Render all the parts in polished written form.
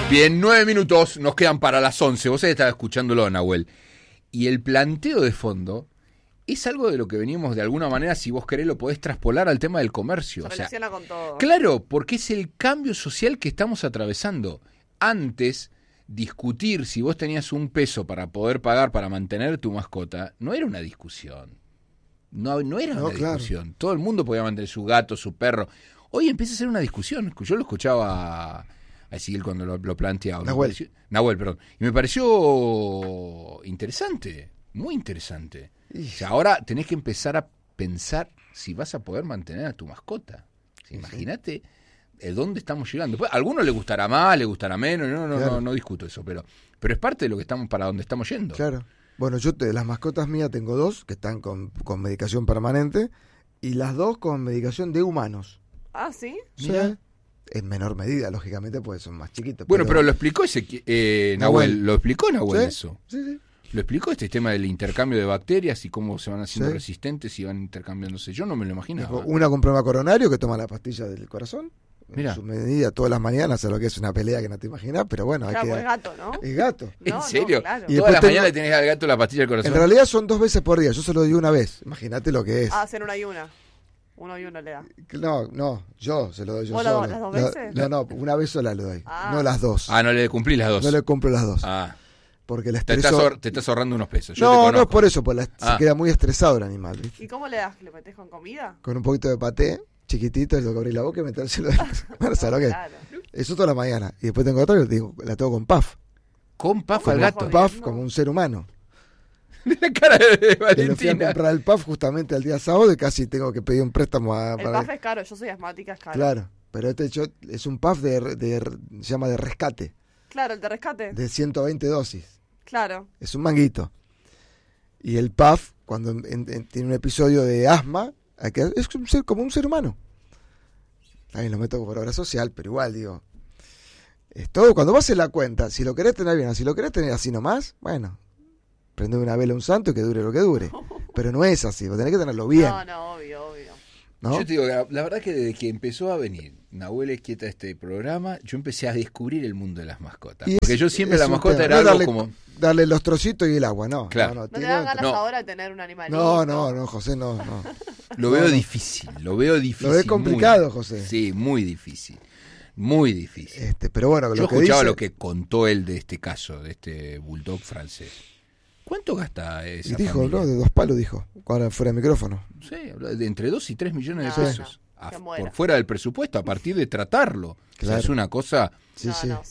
Bien, 9 minutos nos quedan para las 11. Vos estabas escuchándolo, Nahuel. Y el planteo de fondo es algo de lo que venimos de alguna manera, si vos querés, lo podés traspolar al tema del comercio. Se relaciona con todo. Claro, porque es el cambio social que estamos atravesando. Antes, discutir si vos tenías un peso para poder pagar para mantener tu mascota, no era una discusión. No era una discusión. Todo el mundo podía mantener su gato, su perro. Hoy empieza a ser una discusión. Yo lo escuchaba a Ezequiel cuando lo planteaba. Nahuel, perdón. Y me pareció interesante, muy interesante. O sea, ahora tenés que empezar a pensar si vas a poder mantener a tu mascota. Imagínate dónde estamos llegando. Pues, a algunos le gustará más, le gustará menos, no discuto eso, pero es parte de lo que estamos, para donde estamos yendo. Claro. Bueno, yo de las mascotas mías tengo 2 que están con medicación permanente y las 2 con medicación de humanos. Ah, ¿sí? Sí. En menor medida, lógicamente, porque son más chiquitos. Bueno, pero lo explicó Nahuel. Lo explicó Nahuel, ¿Sí? eso. Sí. Lo explicó este tema del intercambio de bacterias y cómo se van haciendo resistentes y van intercambiándose. Yo no me lo imaginaba. Una con problema coronario que toma la pastilla del corazón. Mirá. En su medida todas las mañanas, a lo que es una pelea que no te imaginas, pero bueno. Claro, es gato, ¿no? Es gato. ¿En serio? Claro. Y Todas las después mañanas le tenés al gato la pastilla del corazón. En realidad son 2 veces por día, yo se lo doy una vez. Imagínate lo que es. Ah, hacer una y una. Uno y uno le da. No, yo se lo doy yo ¿Vos solo. las 2 veces? No, una vez sola le doy. No las 2. Ah, no le cumplís las 2. No le compro las 2. Ah. Porque la Te estás ahorrando unos pesos. No es por eso, pues se queda muy estresado el animal. ¿Viste? ¿Y cómo le das? ¿Le metés con comida? Con un poquito de paté, chiquitito, es lo que abrí la boca y metérselo. ¿Sabes lo que? Claro. Eso toda la mañana. Y después tengo otra que la tengo con puff. ¿Con puff al gato? Puff como un ser humano. La cara de Le fui a Valentina. comprar el puff justamente el día sábado y casi tengo que pedir un préstamo. El puff es caro, yo soy asmática, es caro. Claro, pero este hecho es un puff se llama de rescate. Claro, el de rescate. De 120 dosis. Claro. Es un manguito. Y el puff, cuando tiene un episodio de asma, es como un ser humano. También lo meto por obra social, pero igual, digo. Es todo, cuando vos haces la cuenta, si lo querés tener bien, si lo querés tener así nomás, bueno, prende una vela a un santo y que dure lo que dure. Pero no es así, vos tenés que tenerlo bien. No, obvio. ¿No? Yo te digo, la verdad que desde que empezó a venir Nahuel Esquieta este programa, yo empecé a descubrir el mundo de las mascotas. Porque yo siempre la mascota era algo como... Darle los trocitos y el agua, no. Claro. ¿No te dan ganas ahora de tener un animalito? No, José, no. Lo veo difícil. Lo ves complicado, José. Sí, muy difícil. Muy difícil. Pero bueno, yo escuchaba lo que contó él de este caso, de este bulldog francés. ¿Cuánto gasta esa y dijo, familia? ¿no? De 2 palos, dijo. Ahora fuera de micrófono. Sí, de entre 2 y 3 millones de pesos. Por fuera del presupuesto, a partir de tratarlo. Claro. O sea, es una cosa... Sí.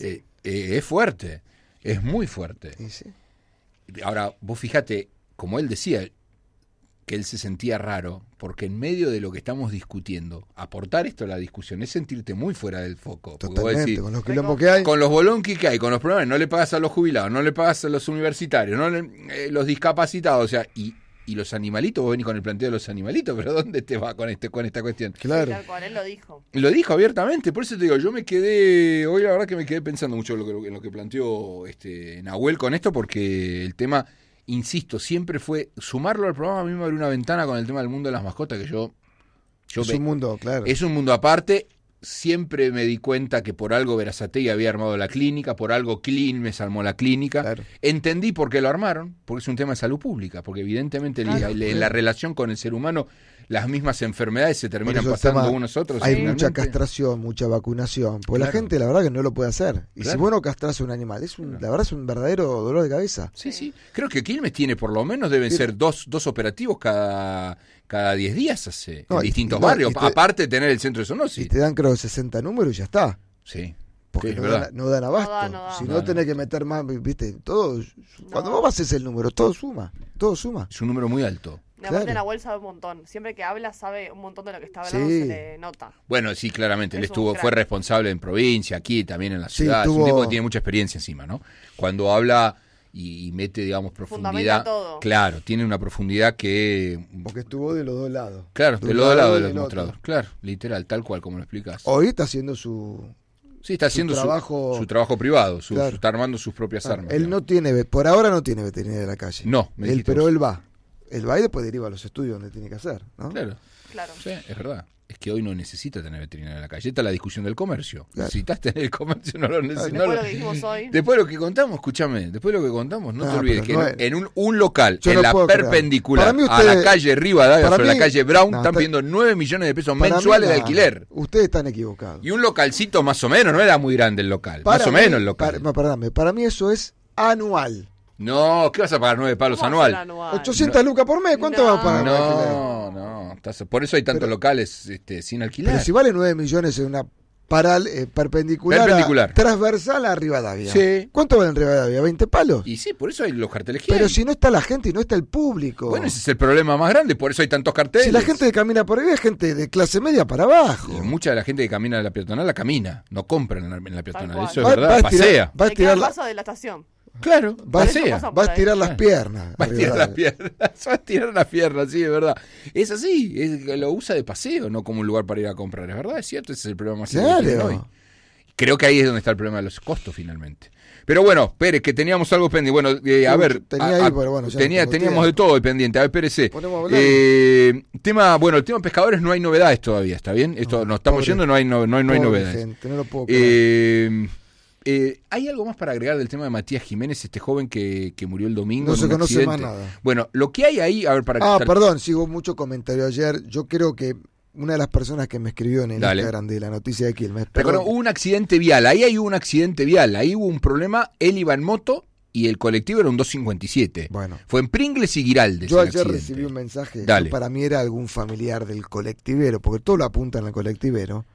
Es fuerte. Es muy fuerte. Sí. Ahora, vos fíjate, como él decía, que él se sentía raro, porque en medio de lo que estamos discutiendo, aportar esto a la discusión es sentirte muy fuera del foco. Totalmente, decís, con los quilombos que hay. Con los bolonquis que hay, con los problemas, no le pagas a los jubilados, no le pagas a los universitarios, los discapacitados, o sea, y los animalitos, vos venís con el planteo de los animalitos, pero ¿dónde te va con esta cuestión? Claro. Sí, tal cual, él lo dijo. Lo dijo abiertamente, por eso te digo, hoy la verdad que me quedé pensando mucho en lo que planteó Nahuel con esto, porque el tema... Insisto, siempre fue sumarlo al programa. A mí me abrió una ventana con el tema del mundo de las mascotas que yo es un mundo, claro. Es un mundo aparte. Siempre me di cuenta que por algo Verazategui había armado la clínica, por algo Clean me armó la clínica. Claro. Entendí por qué lo armaron, porque es un tema de salud pública, porque evidentemente en la relación con el ser humano las mismas enfermedades se terminan pasando unos a otros. Hay mucha castración, mucha vacunación, porque la gente la verdad que no lo puede hacer. Y si vos no castrás a un animal, la verdad es un verdadero dolor de cabeza. Sí. Creo que Quilmes tiene por lo menos, deben ser dos operativos cada 10 días en distintos barrios, aparte de tener el centro de zoonosis. Y te dan creo 60 números y ya está. Sí. Porque no dan abasto. Si no tenés que meter más, viste, todo. Cuando vos haces el número, todo suma. Es un número muy alto. Aparte Nahuel sabe un montón. Siempre que habla sabe un montón de lo que está hablando, se le nota. Bueno, sí, claramente. Él fue responsable en provincia, aquí también en la ciudad. Es un tipo que tiene mucha experiencia encima, ¿no? Cuando habla y mete, digamos, profundidad. Todo. Claro, tiene una profundidad que... Porque estuvo de los dos lados. Claro, de los dos lados de los mostradores. Claro, literal, tal cual como lo explicas. Hoy está haciendo su trabajo privado, está armando sus propias armas. Él por ahora no tiene veterinaria de la calle. No, pero él va y después deriva a los estudios donde tiene que hacer, ¿no? Claro. Claro. Sí, es verdad. Es que hoy no necesita tener veterinario en la calle. Esta es la discusión del comercio. Claro. Necesitas tener el comercio, no lo necesitas. Después de lo que dijimos hoy. Después de lo que contamos, escúchame, después de lo que contamos, no te olvides que pero no en un local, yo en no la puedo creer. perpendicular Para mí a la ustedes- calle Rivadavia, para sobre la mí- calle Brown, no, están está- pidiendo 9 millones de pesos Para mí, mensuales de no, alquiler. Ustedes están equivocados. Y un localcito más o menos, no era muy grande el local. Para más o mí- menos el local. Perdóname, para mí eso es anual. No, ¿qué vas a pagar 9 palos ¿Cómo va a ser anual? 800 lucas por mes, ¿cuánto No. va a pagar? por alquiler? No. Por eso hay tantos Pero- locales sin alquilar. Pero si vale 9 millones en una perpendicular, transversal a Rivadavia. Sí. ¿Cuánto vale en Rivadavia? ¿20 palos? Y sí, por eso hay los carteles que Pero hay. si no está la gente y no está el público. Bueno, ese es el problema más grande, por eso hay tantos carteles. Si la gente que camina por ahí es gente de clase media para abajo. Mucha de la gente que camina en la peatonal la camina, no compra en la peatonal. cual. Eso es verdad, pasea. Va a Se queda estirar, el la, paso de la estación. Claro, va, a- pasea. pasa va a estirar las piernas. Va a estirar las Rivadavia. piernas, va a estirar las piernas, sí, es verdad. Es así, lo usa de paseo, no como un lugar para ir a comprar, es verdad, es cierto, ese es el problema más serio que tienen hoy. Claro. Creo que ahí es donde está el problema de los costos finalmente. Pero bueno, Pérez, que teníamos algo pendiente. Bueno, a ver, tenía ahí, pero bueno, ya no tengo teníamos tiempo. de todo hoy pendiente. A ver, Pérez, Ponemos a hablar. el tema pescadores no hay novedades todavía, ¿está bien? Esto No, nos estamos pobre- yendo, no hay Pobre novedades. gente, no lo puedo creer. ¿Hay algo más para agregar del tema de Matías Jiménez, este joven que murió el domingo? No en se un conoce accidente? más nada. Bueno, lo que hay ahí, a ver, para Perdón, sigo mucho comentario ayer. Yo creo que una de las personas que me escribió en el Dale. Instagram de la noticia de Quilmes. Recuerdo, perdón, hubo un accidente vial, ahí hubo un accidente vial, ahí hubo un problema, él iba en moto y el colectivo era un 257. Bueno, Fue en Pringles y Giraldes. yo el ayer accidente. recibí un mensaje Dale. que para mí era algún familiar del colectivero, porque todo lo apuntan al colectivero.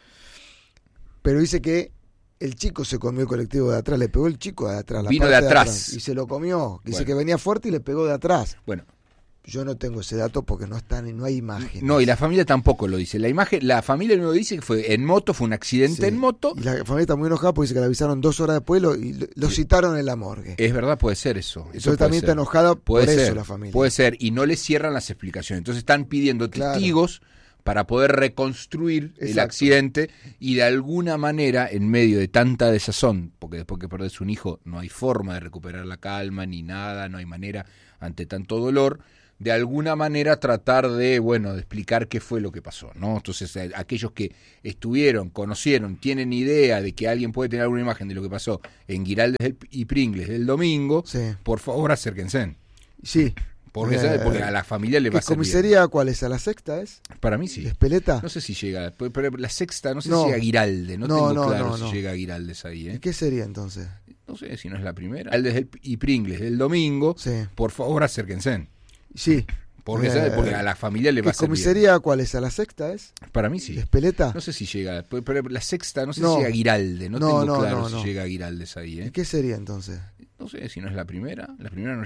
Pero dice que el chico se comió el colectivo de atrás, le pegó el chico de atrás, la Vino parte de atrás. y se lo comió. Dice Bueno. que venía fuerte y le pegó de atrás. Bueno, Yo no tengo ese dato porque no hay imagen. no, y la familia tampoco lo dice. La familia lo dice que fue en moto, fue un accidente Sí. en moto. Y la familia está muy enojada porque dice que la avisaron 2 horas después y lo citaron en la morgue. Es verdad, puede ser eso. Eso Entonces puede también ser. está enojada Puede por ser, eso la familia. Puede ser, y no le cierran las explicaciones. Entonces están pidiendo Claro. testigos para poder reconstruir el Exacto. accidente y de alguna manera, en medio de tanta desazón, porque después que perdés un hijo no hay forma de recuperar la calma ni nada, no hay manera ante tanto dolor, de alguna manera tratar de, de explicar qué fue lo que pasó, ¿no? Entonces, aquellos que estuvieron, conocieron, tienen idea de que alguien puede tener alguna imagen de lo que pasó en Giraldes y Pringles del domingo, Sí. por favor acérquense. Sí. Porque a la familia le va ¿Qué a servir. comisaría cuál es? ¿A la sexta es? Para mí sí. ¿De Espeleta? No sé si llega, pero la sexta, no sé No. si llega a Giralde, no, No, tengo no, claro no, si no. llega a Giraldes ahí. ¿Y qué sería entonces? No sé si no es la primera. Giraldes y Pringles del domingo, Sí. por favor acérquense. Sí. Porque a la familia le va ¿Qué a servir. comisaría cuál es? ¿A la sexta es? Para mí sí. ¿De Espeleta? No sé si llega, pero la sexta, no sé No. si llega a Giralde, no, No, tengo no, claro no, si no. llega a Giraldes ahí. ¿Y qué sería entonces? No sé si no es la primera no